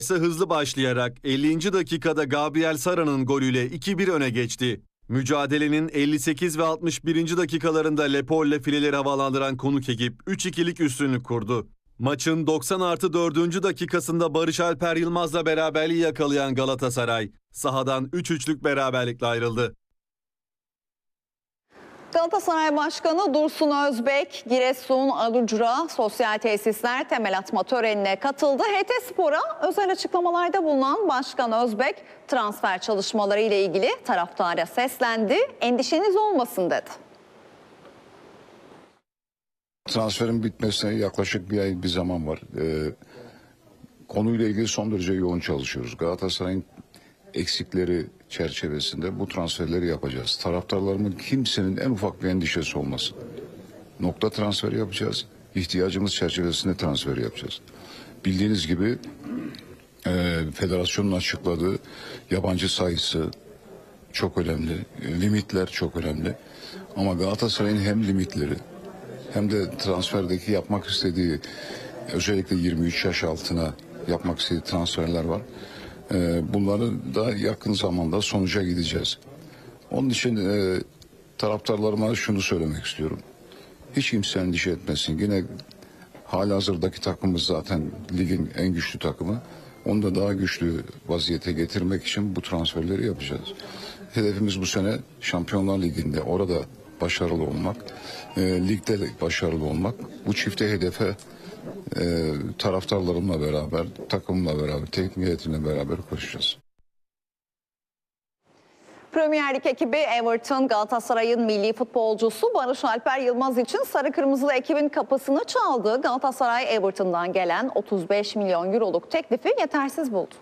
ise hızlı başlayarak 50. dakikada Gabriel Sara'nın golüyle 2-1 öne geçti. Mücadelenin 58 ve 61. dakikalarında Lepol'le fileleri havalandıran konuk ekip 3-2'lik üstünlük kurdu. Maçın 90+4. dakikasında Barış Alper Yılmaz'la beraberliği yakalayan Galatasaray sahadan 3-3'lük beraberlikle ayrıldı. Galatasaray Başkanı Dursun Özbek, Giresun Alucra Sosyal Tesisler temel atma törenine katıldı. HT Spor'a özel açıklamalarda bulunan Başkan Özbek, transfer çalışmaları ile ilgili taraftara seslendi. Endişeniz olmasın dedi. Transferin bitmesine yaklaşık bir ay bir zaman var. Konuyla ilgili son derece yoğun çalışıyoruz. Galatasaray'ın eksikleri çerçevesinde bu transferleri yapacağız. Taraftarlarımın kimsenin en ufak bir endişesi olmasın. Nokta transferi yapacağız. İhtiyacımız çerçevesinde transfer yapacağız. Bildiğiniz gibi federasyonun açıkladığı yabancı sayısı çok önemli. Limitler çok önemli. Ama Galatasaray'ın hem limitleri hem de transferdeki yapmak istediği özellikle 23 yaş altına yapmak istediği transferler var. Bunları da yakın zamanda sonuca gideceğiz. Onun için taraftarlarıma şunu söylemek istiyorum. Hiç kimse endişe etmesin. Yine halihazırdaki takımımız zaten ligin en güçlü takımı. Onu da daha güçlü vaziyete getirmek için bu transferleri yapacağız. Hedefimiz bu sene Şampiyonlar Ligi'nde orada başarılı olmak, ligde başarılı olmak. Bu çifte hedefe taraftarlarımla beraber, takımla beraber, teknik heyetimle beraber koşacağız. Premier Lig ekibi Everton, Galatasaray'ın milli futbolcusu Barış Alper Yılmaz için sarı kırmızılı ekibin kapısını çaldı. Galatasaray, Everton'dan gelen 35 milyon euroluk teklifi yetersiz buldu.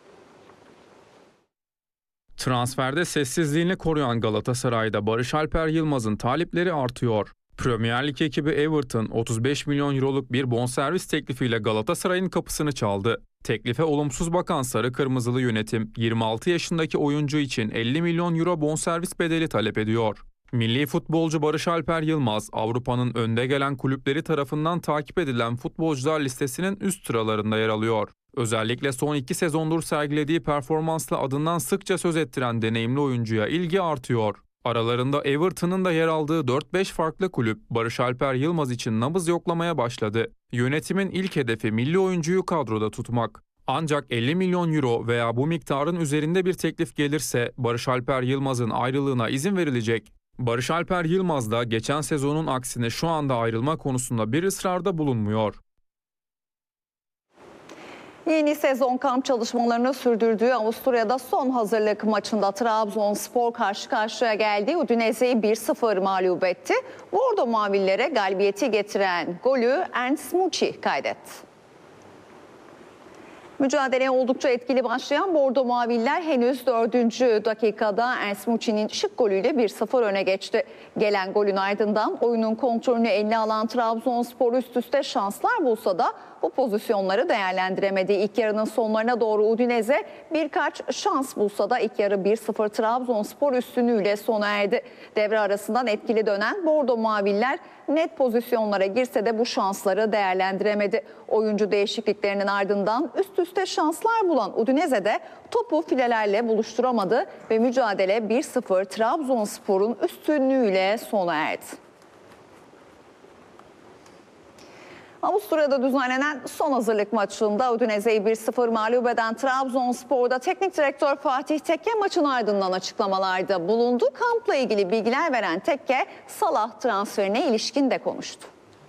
Transferde sessizliğini koruyan Galatasaray'da Barış Alper Yılmaz'ın talipleri artıyor. Premier Lig ekibi Everton 35 milyon euroluk bir bonservis teklifiyle Galatasaray'ın kapısını çaldı. Teklife olumsuz bakan sarı kırmızılı yönetim 26 yaşındaki oyuncu için 50 milyon euro bonservis bedeli talep ediyor. Milli futbolcu Barış Alper Yılmaz, Avrupa'nın önde gelen kulüpleri tarafından takip edilen futbolcular listesinin üst sıralarında yer alıyor. Özellikle son 2 sezondur sergilediği performansla adından sıkça söz ettiren deneyimli oyuncuya ilgi artıyor. Aralarında Everton'ın da yer aldığı 4-5 farklı kulüp Barış Alper Yılmaz için nabız yoklamaya başladı. Yönetimin ilk hedefi milli oyuncuyu kadroda tutmak. Ancak 50 milyon euro veya bu miktarın üzerinde bir teklif gelirse Barış Alper Yılmaz'ın ayrılığına izin verilecek. Barış Alper Yılmaz da geçen sezonun aksine şu anda ayrılma konusunda bir ısrarda bulunmuyor. Yeni sezon kamp çalışmalarını sürdürdüğü Avusturya'da son hazırlık maçında Trabzonspor karşı karşıya geldi. Udinese'yi 1-0 mağlup etti. Bordo Mavillere galibiyeti getiren golü Ernst Muçi kaydetti. Mücadeleye oldukça etkili başlayan Bordo Maviller henüz 4. dakikada Ernst Muçi'nin şık golüyle 1-0 öne geçti. Gelen golün ardından oyunun kontrolünü eline alan Trabzonspor üst üste şanslar bulsa da bu pozisyonları değerlendiremedi. İlk yarının sonlarına doğru Udinese birkaç şans bulsa da ilk yarı 1-0 Trabzonspor üstünlüğüyle sona erdi. Devre arasından etkili dönen Bordo Maviller net pozisyonlara girse de bu şansları değerlendiremedi. Oyuncu değişikliklerinin ardından üst üste şanslar bulan Udinese de topu filelerle buluşturamadı ve mücadele 1-0 Trabzonspor'un üstünlüğüyle sona erdi. Avusturya'da düzenlenen son hazırlık maçında Udinese'yi 1-0 mağlup eden Trabzonspor'da teknik direktör Fatih Tekke maçın ardından açıklamalarda bulundu. Kampla ilgili bilgiler veren Tekke, Salah transferine ilişkin de konuştu.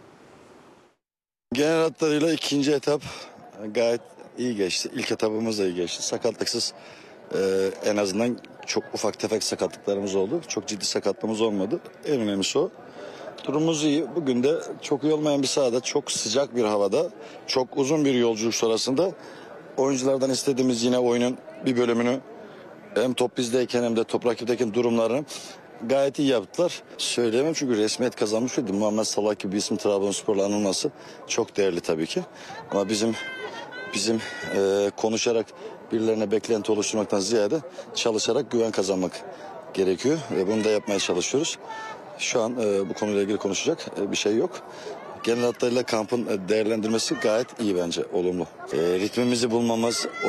Genel hatlarıyla ikinci etap gayet iyi geçti. İlk etapımız da iyi geçti. Sakatlıksız en azından çok ufak tefek sakatlıklarımız oldu. Çok ciddi sakatlığımız olmadı. En önemlisi o. Durumumuz iyi. Bugün de çok iyi olmayan bir sahada, çok sıcak bir havada, çok uzun bir yolculuk sonrasında oyunculardan istediğimiz yine oyunun bir bölümünü hem top bizdeyken hem de top rakipteyken durumlarını gayet iyi yaptılar. Söyleyemem çünkü resmiyet kazanmış mıydı? Muhammed Salah gibi bir isim Trabzonspor'la anılması çok değerli tabii ki. Ama bizim konuşarak birilerine beklenti oluşturmaktan ziyade çalışarak güven kazanmak gerekiyor. Ve bunu da yapmaya çalışıyoruz. Şu an bu konuyla ilgili konuşacak bir şey yok. Genel hatlarıyla kampın değerlendirmesi gayet iyi bence, olumlu. Ritmimizi bulmamız,